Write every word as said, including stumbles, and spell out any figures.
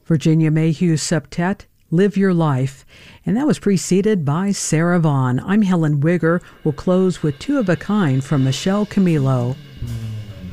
Virginia Mayhew Septet, Live Your Life. And that was preceded by Sarah Vaughan. I'm Helen Wigger. We'll close with Two of a Kind from Michelle Camilo.